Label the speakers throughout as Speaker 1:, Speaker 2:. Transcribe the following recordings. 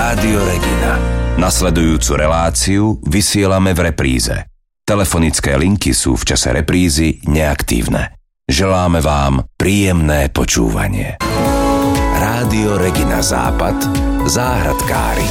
Speaker 1: Rádio Regina. Nasledujúcu reláciu vysielame v repríze. Telefonické linky sú v čase reprízy neaktívne. Želáme vám príjemné počúvanie. Rádio Regina Západ, záhradkári.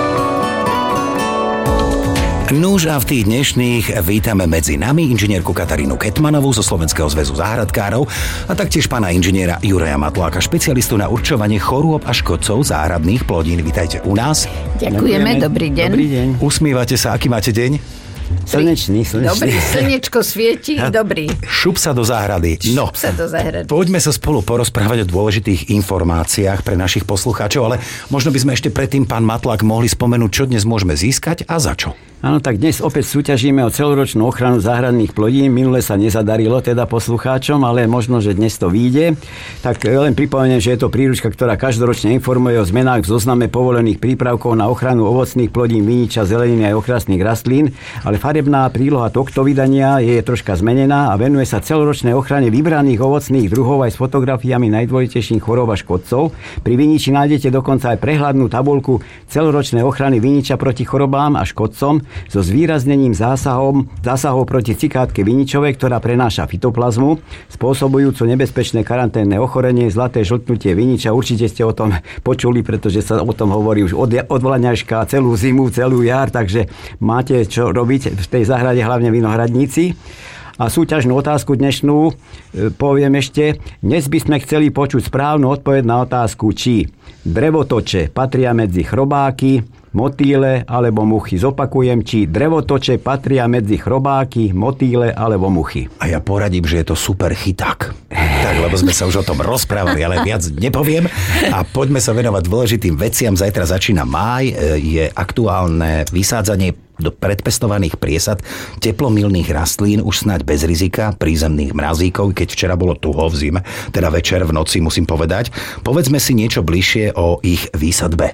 Speaker 2: Nuž a v tých dnešných vítame medzi nami inžinierku Katarínu Ketmanovú zo Slovenského zväzu záhradkárov a taktiež pána inžiniera Juraja Matláka, špecialistu na určovanie chorôb a škodcov záhradných plodín. Vítajte u nás.
Speaker 3: Ďakujeme, dobrý deň.
Speaker 4: Dobrý deň.
Speaker 2: Usmievate sa, aký máte deň?
Speaker 4: Slnečný.
Speaker 3: Dobrý, slnečko svieti, dobrý.
Speaker 2: Šup sa do záhrady. No,
Speaker 3: Šup sa do záhrady.
Speaker 2: Poďme sa spolu porozprávať o dôležitých informáciách pre našich poslucháčov, ale možno by sme ešte predtým, pán Matlák, mohli spomenúť, čo dnes môžeme získať a za čo.
Speaker 4: Áno, tak dnes opäť súťažíme o celoročnú ochranu záhradných plodín. Minule sa nezadarilo teda poslucháčom, ale možno, že dnes to vyjde. Tak len pripomeniem, že je to príručka, ktorá každoročne informuje o zmenách v zozname povolených prípravkov na ochranu ovocných plodín, viniča, zeleniny aj okrasných rastlín, ale farebná príloha tohto vydania je troška zmenená a venuje sa celoročnej ochrane vybraných ovocných druhov aj s fotografiami najdôležitejších chorôb a škodcov. Pri viniči nájdete dokonca aj prehľadnú tabuľku celoročnej ochrany viniča proti chorobám a škodcom so zvýraznením zásahov proti cikátke viničovej, ktorá prenáša fitoplazmu, spôsobujúcu nebezpečné karanténne ochorenie, zlaté žltnutie viniča. Určite ste o tom počuli, pretože sa o tom hovorí už od vlaňažka celú zimu, celú jar, takže máte čo robiť v tej záhrade, hlavne vinohradníci. A súťažnú otázku dnešnú poviem ešte. Dnes by sme chceli počuť správnu odpoveď na otázku, či drevotoče patria medzi chrobáky, motýle alebo muchy. Zopakujem, či drevotoče patria medzi chrobáky, motýle alebo muchy.
Speaker 2: A ja poradím, že je to super chyták. Tak, lebo sme sa už o tom rozprávali, ale viac nepoviem. A poďme sa venovať dôležitým veciam. Zajtra začína máj, je aktuálne vysádzanie do predpestovaných priesad teplomilných rastlín, už snáď bez rizika prízemných mrazíkov, keď včera bolo tuho v zime, teda večer, v noci musím povedať. Povedzme si niečo bližšie o ich výsadbe.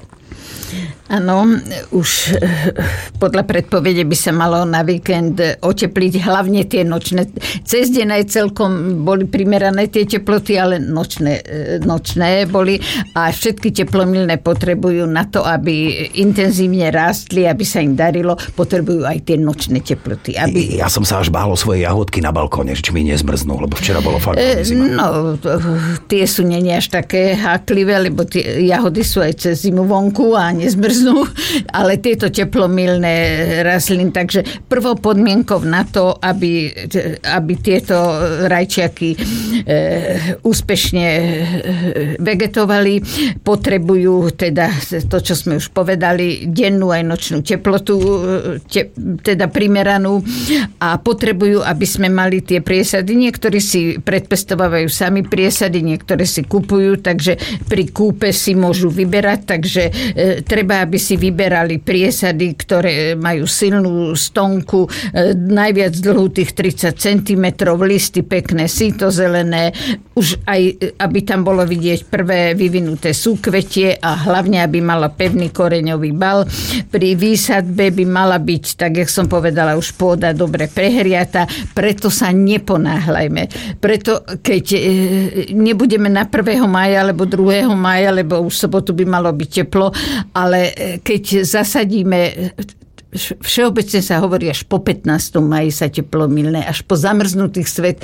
Speaker 3: Áno, už podľa predpovede by sa malo na víkend otepliť hlavne tie nočné. Cez deň aj celkom boli primerané tie teploty, ale nočné boli a všetky teplomilné potrebujú na to, aby intenzívne rástli, aby sa im darilo, potrebujú aj tie nočné teploty.
Speaker 2: Ja som sa až bál o svoje jahodky na balkóne, či mi nezmrznú, lebo včera bolo fakt zima.
Speaker 3: No, tie sú nie až také háklivé, lebo tie jahody sú aj cez zimu vonku a nezmrznú. Ale tieto teplomilné rastliny, takže prvou podmienkou na to, aby tieto rajčiaky úspešne vegetovali, potrebujú teda to, čo sme už povedali, dennú aj nočnú teplotu, teda primeranú, a potrebujú, aby sme mali tie priesady. Niektorí si predpestovávajú sami priesady, niektoré si kupujú, takže pri kúpe si môžu vyberať, takže treba, aby si vyberali priesady, ktoré majú silnú stonku, najviac dlhú tých 30 cm, listy pekné, síto zelené, už aj, aby tam bolo vidieť prvé vyvinuté súkvetie a hlavne, aby mala pevný koreňový bal. Pri výsadbe by mala byť, tak jak som povedala, už pôda dobre prehriata, preto sa neponáhľajme. Preto, keď nebudeme na 1. mája alebo 2. mája, lebo už sobotu by malo byť teplo, ale keď zasadíme, všeobecne sa hovorí, až po 15. máji sa teplomilné, až po zamrznutých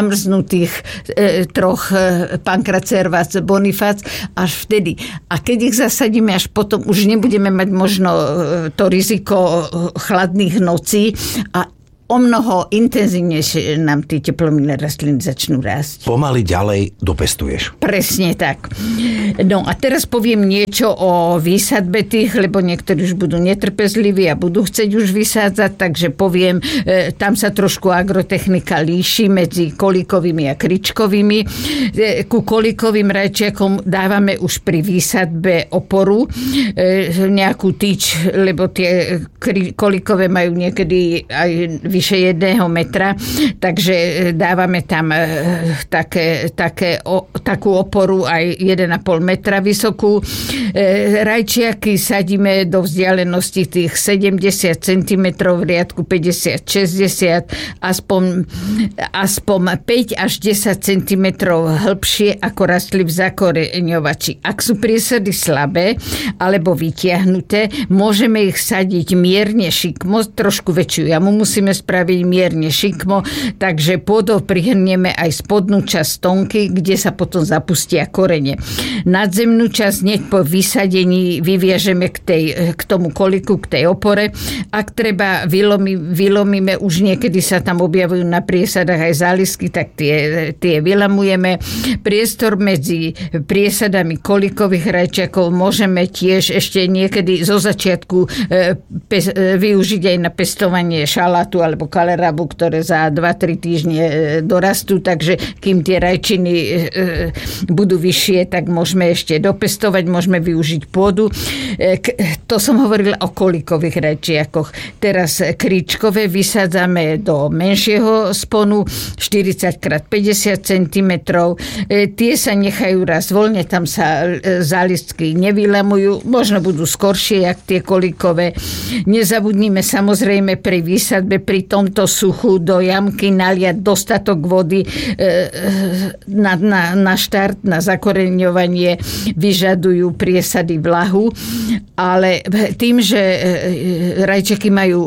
Speaker 3: troch Pankracervac, Bonifác, až vtedy. A keď ich zasadíme až potom, už nebudeme mať možno to riziko chladných nocí a o mnoho intenzívnejšie nám tie teplomilné rastliny začnú rásť.
Speaker 2: Pomaly ďalej dopestuješ.
Speaker 3: Presne tak. No a teraz poviem niečo o výsadbe tých, lebo niektorí už budú netrpezliví a budú chcieť už vysádzať, takže poviem, tam sa trošku agrotechnika líši medzi kolíkovými a kričkovými. Ku kolíkovým rajčiakom dávame už pri výsadbe oporu, nejakú tyč, lebo tie kolíkové majú niekedy aj vyše 1 metra, takže dávame tam takú oporu aj 1,5 metra vysokú. Rajčiaky sadíme do vzdialenosti tých 70 cm v riadku 50-60, aspoň 5 až 10 cm hĺbšie, ako rastli v zakoreňovači. Ak sú priesady slabé alebo vytiahnuté, môžeme ich sadiť mierne šikmo, trošku väčšiu jamu musíme spraviť mierne šikmo, takže pôdou prihrnieme aj spodnú časť stonky, kde sa potom zapustia korene. Nadzemnú časť hneď po vysadení vyviažeme k tomu koliku, k tej opore. Ak treba, vylomíme, už niekedy sa tam objavujú na priesadách aj zálisky, tak tie vylamujeme. Priestor medzi priesadami kolikových rajčiakov môžeme tiež ešte niekedy zo začiatku využiť aj na pestovanie šalátu alebo kalerabu, ktoré za 2-3 týždne dorastú, takže kým tie rajčiny budú vyššie, tak môžeme ešte dopestovať, môžeme využiť pôdu. To som hovorila o kolikových rajčiakoch. Teraz kríčkové vysádzame do menšieho sponu 40x50 cm. Tie sa nechajú raz voľne, tam sa zálistky nevylamujú, možno budú skoršie, jak tie kolikové. Nezabudnime samozrejme pri výsadbe, pri tomto suchu do jamky naliať dostatok vody na štart, na zakoreňovanie vyžadujú priesady vlahu, ale tým, že rajčeky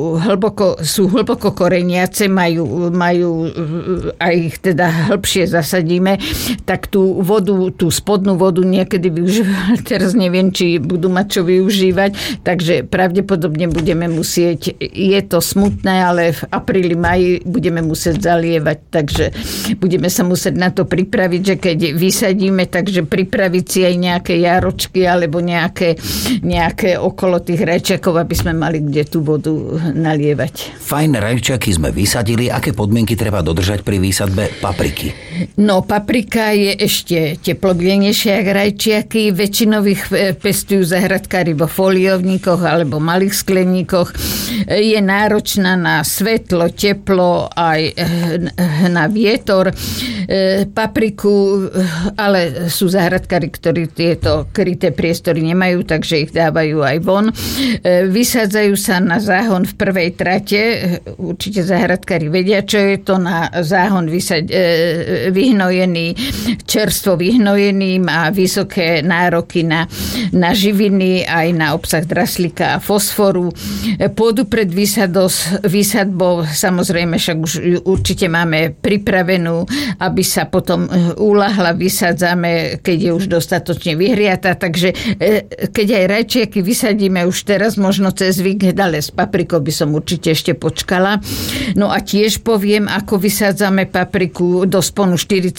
Speaker 3: sú hlboko koreniace, majú aj ich teda hĺbšie zasadíme, tak tú spodnú vodu niekedy využívať. Teraz neviem, či budú mať čo využívať, takže pravdepodobne budeme musieť, je to smutné, ale v apríli, maji budeme musieť zalievať, takže budeme sa musieť na to pripraviť, že keď vysadíme, takže pripraviť si aj nejaké jaročky alebo nejaké okolo tých rajčiakov, aby sme mali kde tú vodu nalievať.
Speaker 2: Fajn, rajčiaky sme vysadili. Aké podmienky treba dodržať pri výsadbe papriky?
Speaker 3: No, paprika je ešte teplodlnejšia ako rajčiaky. Väčšinou ich pestujú záhradkári vo foliovníkoch alebo malých skleníkoch. Je náročná na svetlo, teplo, aj na vietor. Papriku, ale sú záhradkári, ktorí tieto kryté priestory nemajú, takže ich dávajú aj von. Vysádzajú sa na záhon v prvej trate. Určite záhradkári vedia, čo je to na záhon vyhnojený, čerstvo vyhnojený, má vysoké nároky na živiny, aj na obsah draslíka a fosforu. Pôdu pred výsadbou, samozrejme, však už určite máme pripravenú, aby sa potom uľahla, vysádzame, keď je už dostatočne vyhriatá, takže keď aj rajčiaky vysadíme už teraz, možno cez víkend, ale s paprikou by som určite ešte počkala. No a tiež poviem, ako vysádzame papriku do sponu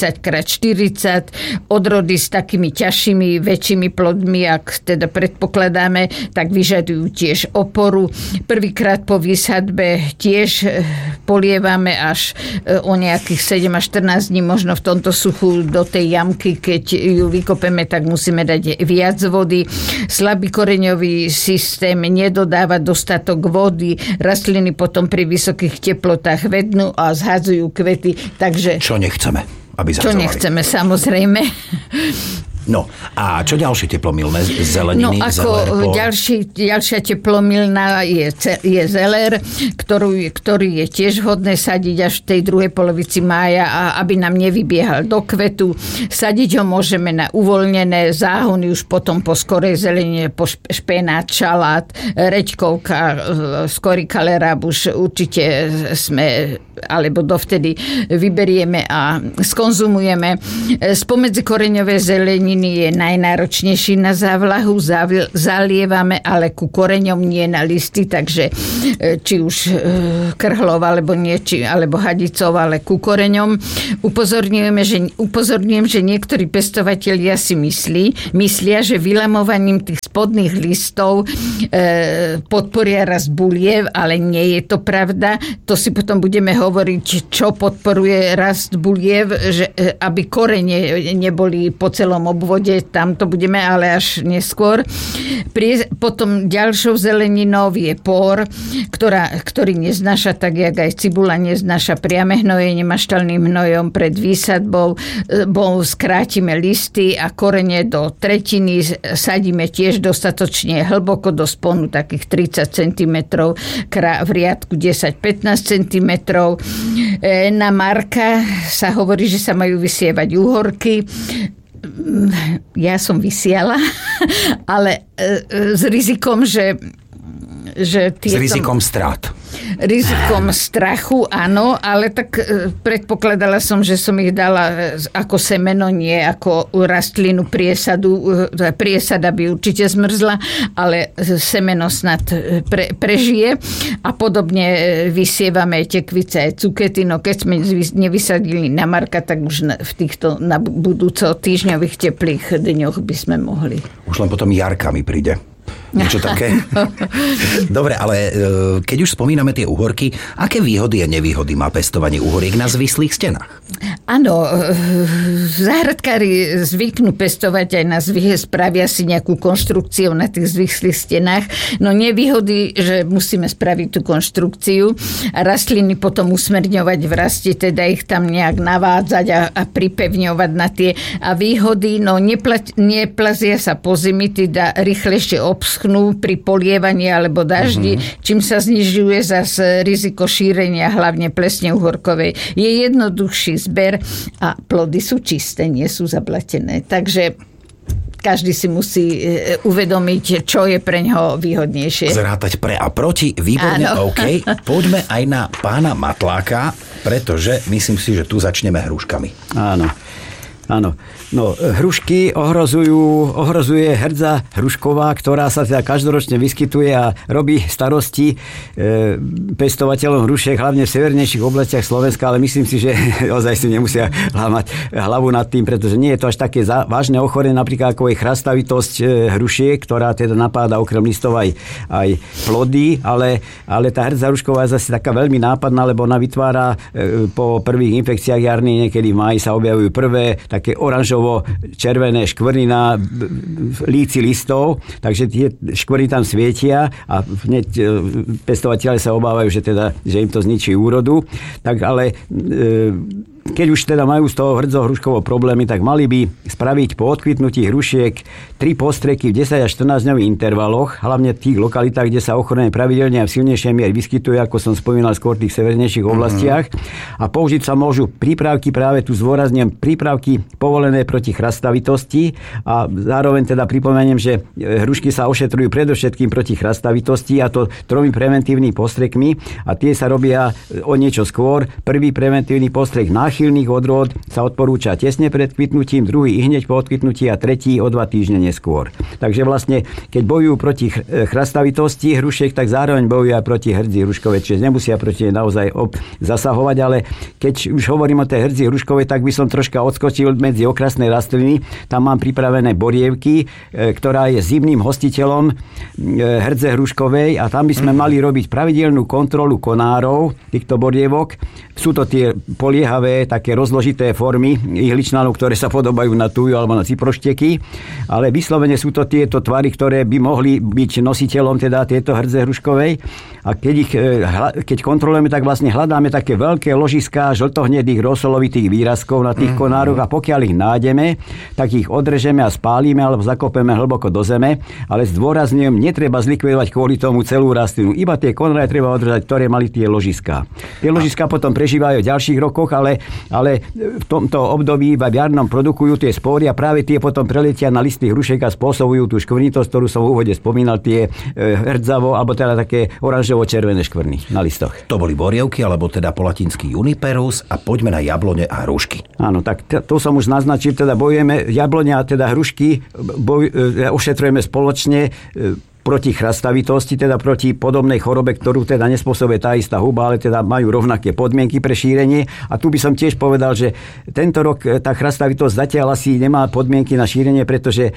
Speaker 3: 40x40, odrody s takými ťažšími, väčšími plodmi, ak teda predpokladáme, tak vyžadujú tiež oporu. Prvýkrát po výsadbe tiež polievame až o nejakých 7 až 14 dní, možno v tomto suchu do tej jamky, keď ju vykopeme, tak musíme dať viac vody. Slabý koreňový systém nedodáva dostatok vody, rastliny potom pri vysokých teplotách vednú a zhadzujú kvety, takže...
Speaker 2: Čo nechceme, aby zhadzovali.
Speaker 3: Čo nechceme, samozrejme.
Speaker 2: No, a čo ďalšie teplomilné zeleniny?
Speaker 3: No, ako ďalšia teplomilná je zeler, ktorý je tiež vhodné sadiť až v tej druhej polovici mája, aby nám nevybiehal do kvetu. Sadiť ho môžeme na uvoľnené záhony už potom po skorej zelenine, po špenát, šalát, reďkovka, skorý kalerab už určite sme, alebo dovtedy vyberieme a skonzumujeme. Spomedzi koreňové zeleniny je najnáročnejší na závlahu, zalievame, ale ku koreňom nie na listy, takže či už krhlov alebo alebo hadicov, ale ku koreňom. Upozorňujem, že niektorí pestovatelia si myslia, že vylamovaním tých spodných listov podporia rast buliev, ale nie je to pravda. To si potom budeme hovoriť, čo podporuje rast buliev, že aby korene neboli po celom obu obvode, tam to budeme, ale až neskôr. Potom ďalšou zeleninou je pór, ktorý neznáša tak, jak aj cibula neznáša priame hnojenie maštalným hnojom pred výsadbou. Skrátime listy a korene do tretiny, sadíme tiež dostatočne hlboko do sponu, takých 30 cm, v riadku 10-15 cm. Na marka sa hovorí, že sa majú vysievať úhorky. Ja som vysiala, ale s rizikom, že
Speaker 2: s rizikom strát.
Speaker 3: Rizikom strachu, áno, ale tak predpokladala som, že som ich dala ako semeno, nie ako rastlinu priesadu. Priesada by určite zmrzla, ale semeno snad prežije. A podobne vysievame tekvice aj cukety, no keď sme nevysadili na marka, tak už v týchto na budúco týždňových teplých dňoch by sme mohli.
Speaker 2: Už len potom Jarka mi príde. Niečo také? Dobre, ale keď už spomíname tie uhorky, aké výhody a nevýhody má pestovanie uhoriek na zvislých stenách?
Speaker 3: Áno, záhradkári zvyknú pestovať aj na zvyhe, spravia si nejakú konštrukciu na tých zvislých stenách, no nevýhody, že musíme spraviť tú konštrukciu a rastliny potom usmerňovať v rasti, teda ich tam nejak navádzať a pripevňovať na tie. A výhody, no neplazia sa po zimi, teda rýchlejšie obschnú pri polievaní alebo daždi, čím sa znižuje zase riziko šírenia, hlavne plesne uhorkovej. Je jednoduchší zber a plody sú čisté, nie sú zablatené. Takže každý si musí uvedomiť, čo je pre ňoho výhodnejšie.
Speaker 2: Zrátať pre a proti, výborne, OK. Poďme aj na pána Matláka, pretože myslím si, že tu začneme hruškami.
Speaker 4: Áno. No, hrušky ohrozuje hrdza hrušková, ktorá sa teda každoročne vyskytuje a robí starosti pestovateľom hrušiek, hlavne v severnejších oblastiach Slovenska, ale myslím si, že ozaj si nemusia lámať hlavu nad tým, pretože nie je to až také vážne ochorenie, napríklad ako je chrastavitosť hrušiek, ktorá teda napáda okrem listov aj plody, ale tá hrdza hrušková je zase taká veľmi nápadná, lebo ona vytvára po prvých infekciách jarných, niekedy v máji sa objavujú prvé také oranžovo-červené škvrny na líci listov, takže tie škvrny tam svietia a hneď pestovatelia sa obávajú, že im to zničí úrodu. Tak ale keď už teda majú z toho hrdzo-hruškovo problémy, tak mali by spraviť po odkvitnutí hrušiek 3 postreky v 10 až 14 dňových intervaloch, hlavne v tých lokalitách, kde sa ochorenie pravidelne a v silnejšej miere vyskytuje, ako som spomínal, skôr v tých severnejších oblastiach. A použiť sa môžu prípravky, práve tu zdôrazňujem, prípravky povolené proti chrastavitosti a zároveň teda pripomeniem, že hrušky sa ošetrujú predovšetkým proti chrastavitosti, a to 3 preventívnymi postrekmi, a tie sa robia o niečo skôr. Prvý preventívny postrek náchylných odrôd sa odporúča tesne pred kvitnutím, druhý i hneď po odkvitnutí a tretí o 2 týždne neskôr. Takže vlastne, keď bojujú proti chrastavitosti hrušiek, tak zároveň bojujú aj proti hrdzi hruškovej, čiže nemusia proti nej naozaj zasahovať, ale keď už hovorím o tej hrdzi hruškovej, tak by som troška odskočil medzi okrasné rastliny. Tam mám pripravené borievky, ktorá je zimným hostiteľom hrdze hruškovej, a tam by sme mali robiť pravidelnú kontrolu konárov týchto borievok. Sú to tie poliehavé, také rozložité formy ihličnanov, ktoré sa podobajú na tuju alebo na ciprošteky, ale vyslovene sú to tieto tvary, ktoré by mohli byť nositeľom teda tieto hrdze hruškovej. A keď kontrolujeme, tak vlastne hľadáme také veľké ložiská žltohnedých rosolovitých výrazkov na tých konároch, a pokiaľ ich nájdeme, tak ich odrežeme a spálime alebo zakopeme hlboko do zeme, ale zdôrazňujem, netreba zlikvidovať kvôli tomu celú rastlinu. Iba tie konáre treba odrežať, ktoré mali tie ložiská. Tie ložiská potom prežívajú v ďalších rokoch, ale v tomto období v jarnom produkujú tie spóry a práve tie potom preletia na listy hrušiek a spôsobujú tú škvrnitosť, ktorú som v úvode spomínal, tie hrdzavo alebo teda také oranžovo-červené škvrny na listoch.
Speaker 2: To boli borievky, alebo teda po latinsky juniperus, a poďme na jablone a hrušky.
Speaker 4: Áno, tak to som už naznačil, teda bojujeme jablone a teda hrušky, ošetrujeme spoločne. proti chrastavitosti, teda proti podobnej chorobe, ktorú teda nespôsobuje tá istá huba, ale teda majú rovnaké podmienky pre šírenie. A tu by som tiež povedal, že tento rok tá chrastavitosť zatiaľ asi nemá podmienky na šírenie, pretože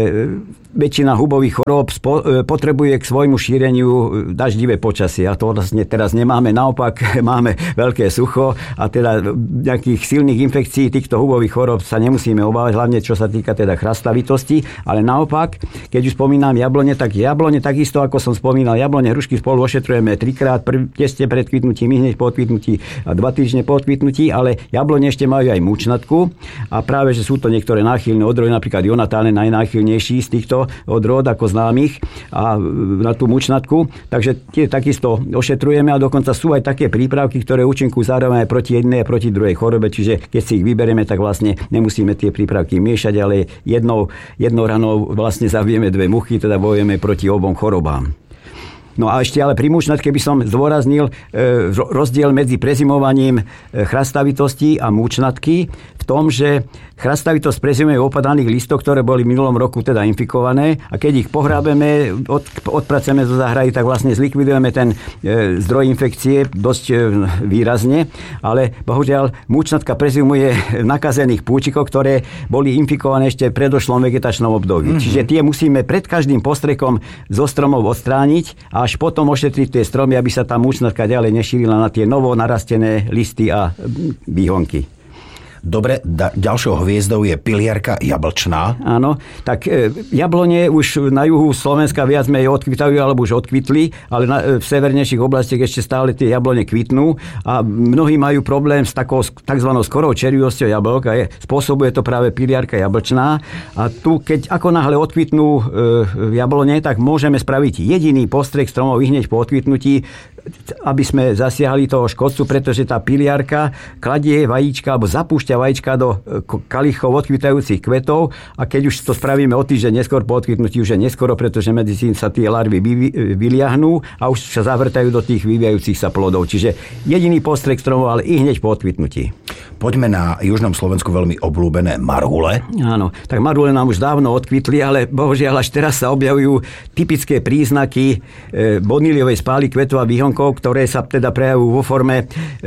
Speaker 4: väčšina hubových chorób potrebuje k svojmu šíreniu daždivé počasie. A to vlastne teraz nemáme. Naopak máme veľké sucho a teda nejakých silných infekcií týchto hubových chorób sa nemusíme obávať, hlavne čo sa týka teda chrastavitosti. Ale naopak, keď už spomínam jablone, tak jablone takisto, ako som spomínal, jablone, hrušky spolu ošetrujeme 3-krát, tesne pred kvitnutím, hneď po odkvitnutí a 2 týždne po odkvitnutí, ale jablone ešte majú aj mučnatku a práve, že sú to niektoré náchylné odrody, napríklad Jonatán je najnáchylnejší z týchto odrod ako známych a na tú mučnatku, takže tie takisto ošetrujeme a dokonca sú aj také prípravky, ktoré účinkujú zároveň aj proti jednej a proti druhej chorobe, čiže keď si ich vyberieme, tak vlastne nemusíme tie prípravky miešať, ale jednou ranou vlastne zabijeme 2 muchy, teda bojujeme proti obom chorobám. No a ešte ale pri mučnatke by som zdôraznil rozdiel medzi prezimovaním chrastavitosti a mučnatky v tom, že chrastavitosť prezimuje v opadaných listoch, ktoré boli v minulom roku teda infikované a keď ich pohrábeme, odpracujeme zo záhrady, tak vlastne zlikvidujeme ten zdroj infekcie dosť výrazne, ale bohužiaľ mučnatka prezimuje nakazených púčikov, ktoré boli infikované ešte v predošlom vegetačnom období. Čiže tie musíme pred každým postrekom zo stromov odstrániť a až potom ošetriť tie stromy, aby sa tá mučnatka ďalej nešírila na tie novo narastené listy a výhonky.
Speaker 2: Dobre, ďalšou hviezdou je piliarka jablčná.
Speaker 4: Áno, tak jablone už na juhu Slovenska viac menej odkvitajú, alebo už odkvitli, ale v severnejších oblastiach ešte stále tie jablone kvitnú a mnohí majú problém s takou takzvanou skorou červivosťou jablok a spôsobuje to práve piliarka jablčná. A tu, keď ako náhle odkvitnú jablone, tak môžeme spraviť jediný postrek stromov hneď po odkvitnutí, aby sme zasiahli toho škodcu, pretože tá piliarka kladie vajíčka alebo zapúšťa vajíčka do kalichov odkvitajúcich kvetov a keď už to spravíme o týždeň neskôr po odkvitnutí, už je neskoro, pretože medzi tým sa tie larvy vyliahnú a už sa zavrtajú do tých vyvíjajúcich sa plodov. Čiže jediný postrek stromov, ale i hneď po odkvitnutí.
Speaker 2: Poďme na južnom Slovensku veľmi obľúbené marhule.
Speaker 4: Áno, tak marhule nám už dávno odkvitli, ale bohužiaľ až teraz sa objavujú typické príznaky boniliovej spály kvetov a výhonkov, ktoré sa teda prejavujú vo forme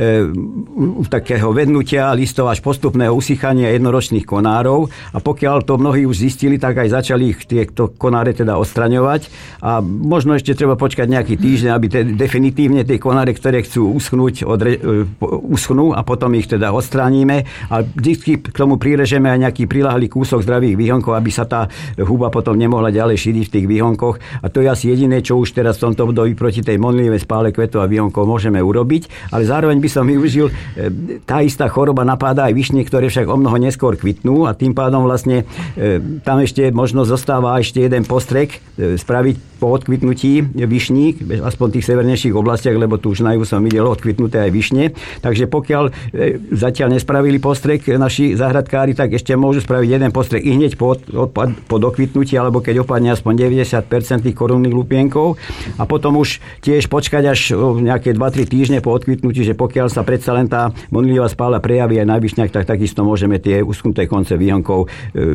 Speaker 4: takého vednutia listov až postupného usychania jednoročných konárov a pokiaľ to mnohí už zistili, tak aj začali ich tieto konáre teda odstraňovať a možno ešte treba počkať nejaký týždeň, aby definitívne tie konáre, ktoré chcú uschnúť, uschnú a potom ich teda odstránime a vždy k tomu prirežeme aj nejaký priľahlý kúsok zdravých výhonkov, aby sa tá huba potom nemohla ďalej šíriť v tých výhonkoch a to je asi jediné, čo už teraz v tomto období proti tej monlivej spále kvetov a výhonkov môžeme urobiť, ale zároveň by som využil, tá istá choroba napáda aj višne, ktoré však omnoho neskôr kvitnú a tým pádom vlastne tam ešte možno zostáva ešte jeden postrek spraviť po odkvitnutí višní, aspoň v tých severnejších oblastiach, lebo tu už na juhu som videl odkvitnuté aj višne. Takže pokiaľ zatiaľ nespravili postrek naši záhradkári, tak ešte môžu spraviť jeden postrek i hneď po dokvitnutí, alebo keď opadne aspoň 90% tých korunných lupienkov a potom už tiež počkať až nejaké 2-3 týždne po odkvitnutí, že pokiaľ sa predsa len tá monilivá spála prejaví aj na višňach, tak takisto môžeme tie uschnuté konce výhonkov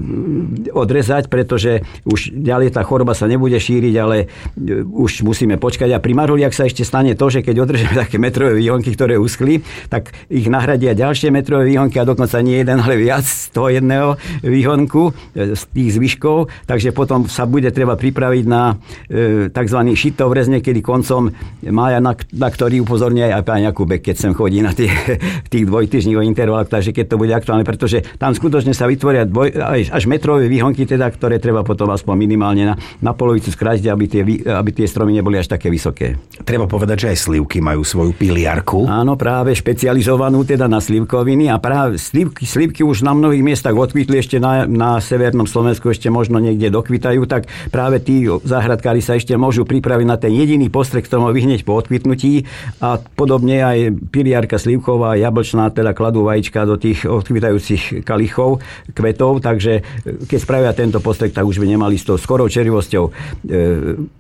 Speaker 4: odrezať, pretože už ďalej tá choroba sa nebude šíriť, ale už musíme počkať. A pri marhuliach sa ešte stane to, že keď odrežeme také metrové výhonky, ktoré uschli, tak ich nahradia ďalšie metrové výhonky a dokonca nie jeden, ale viac z toho jedného výhonku z tých zvyškov. Takže potom sa bude treba pripraviť na tzv. Šitov-rez niekedy koncom mája, na ktorý upozorňuje aj pán Jakubek, keď sem chodí na tých dvojtyžných intervaloch. Takže keď to bude aktuálne, pretože tam skutočne sa vytvoria až metrové výhonky, teda, ktoré treba potom aspoň minimálne na polovicu skrátiť, aby tie stromy neboli až také vysoké.
Speaker 2: Treba povedať, že aj slivky majú svoju piliarku.
Speaker 4: Áno, práve špecializovanú teda na slivkoviny a práve slivky už na mnohých miestach odkvitli, ešte na severnom Slovensku ešte možno niekde dokvitajú, tak práve tí záhradkári sa ešte môžu pripraviť na ten jediný postrek stromov hneď po odkvitnutí a podobne aj piliarka slivková, jablčná, teda kladú vajíčka do tých odkvitajúcich kalichov, kvetov, takže keď spravia tento postrek, tak už by nemali s tou skorou červivosťou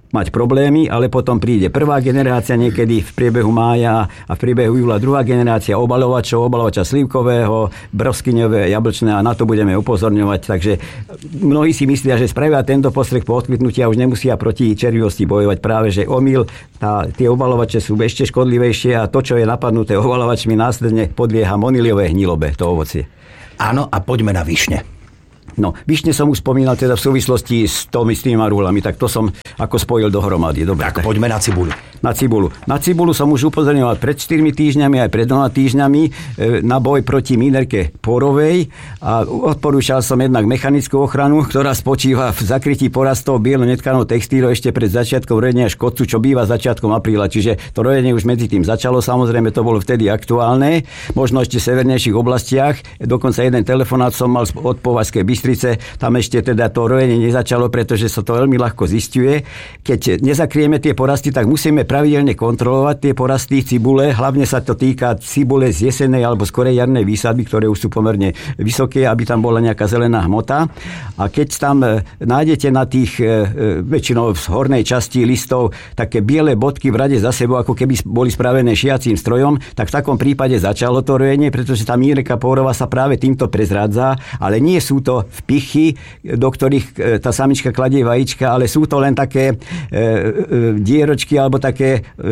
Speaker 4: mať problémy, ale potom príde prvá generácia niekedy v priebehu mája a v priebehu júla druhá generácia obalovača slivkového, broskyňové, jablčné a na to budeme upozorňovať. Takže mnohí si myslia, že spravia tento postreh po odkvitnutí a už nemusia proti červivosti bojovať. Práve, že omyl, tie obalovače sú ešte škodlivejšie a to, čo je napadnuté obalovačmi, následne podlieha moniliovej hnilobe, to ovocie.
Speaker 2: Áno, a poďme na višne.
Speaker 4: No, višne som už spomínal teda v súvislosti s tými marulami, tak to som ako spojil dohromady. Dobre,
Speaker 2: tak poďme na cibuľu.
Speaker 4: Na cibulu som už upozorňoval pred 4 týždňami aj pred 2 týždňami na boj proti minerke porovej a odporúčal som jednak mechanickú ochranu, ktorá spočíva v zakrytí porastov bielo-netkanou textílu ešte pred začiatkom rojenia škodcu, čo býva začiatkom apríla. Čiže to rojenie už medzi tým začalo, samozrejme to bolo vtedy aktuálne, možno ešte v severnejších oblastiach. Dokonca jeden telefonát som mal od Považskej Bystrice, tam ešte teda to rojenie nezačalo, pretože sa to veľmi ľahko zisťuje. Keď nezakrieme tie porasty, tak musíme pravidelne kontrolovať tie porasty cibule. Hlavne sa to týka cibule z jesenej alebo skorej jarnej výsadby, ktoré už sú pomerne vysoké, aby tam bola nejaká zelená hmota. A keď tam nájdete na tých väčšinou v hornej časti listov také biele bodky v rade za sebou, ako keby boli spravené šiacím strojom, tak v takom prípade začalo to rojenie, pretože tá minerka porová sa práve týmto prezrádza, ale nie sú to vpichy, do ktorých tá samička kladie vajíčka, ale sú to len také dieročky alebo také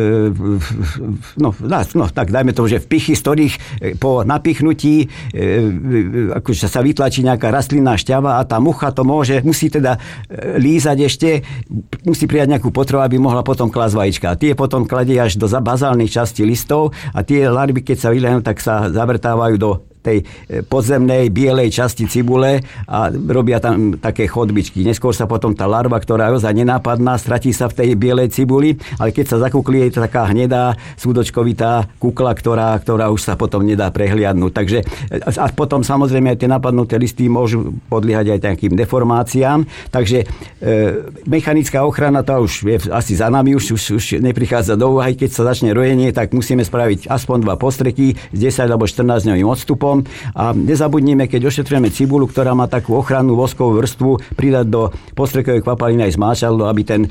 Speaker 4: tak dajme tomu, že vpichy, z ktorých po napichnutí akože sa vytlačí nejaká rastlinná šťava a tá mucha to musí teda lízať ešte, musí prijať nejakú potravu, aby mohla potom klásť vajíčka. A tie potom kladie až do bazálnych častí listov a tie larvy, keď sa vyľahnú, tak sa zavrtávajú do tej podzemnej bielej časti cibule a robia tam také chodbičky. Neskôr sa potom tá larva, ktorá je ozaj nenápadná, stratí sa v tej bielej cibuli, ale keď sa zakúkli, je to taká hnedá, súdočkovitá kukla, ktorá už sa potom nedá prehliadnúť. Takže a potom samozrejme aj tie napadnuté listy môžu podliehať aj takým deformáciám. Takže mechanická ochrana to už je asi za nami, už neprichádza do úvahy. Keď sa začne rojenie, tak musíme spraviť aspoň 2 postreky s 10 alebo 14 dňovým odstupom. A nezabudnime, keď ošetrujeme cibulu, ktorá má takú ochrannú voskovú vrstvu, pridať do postrekovej kvapaliny aj zmáčadlo, aby ten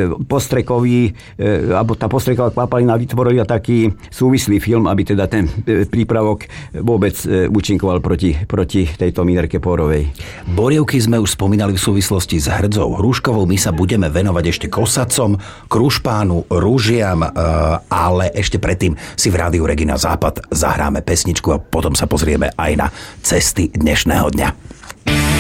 Speaker 4: alebo tá postreková kvapalina vytvorila taký súvislý film, aby teda ten prípravok vôbec účinkoval proti tejto minerke porovej.
Speaker 2: Borievky sme už spomínali v súvislosti s hrdzou hruškovou. My sa budeme venovať ešte kosacom, krušpánu, rúžiam, ale ešte predtým si v Rádiu Regina Západ zahráme pesničku a potom sa pozrieme aj na cesty dnešného dňa.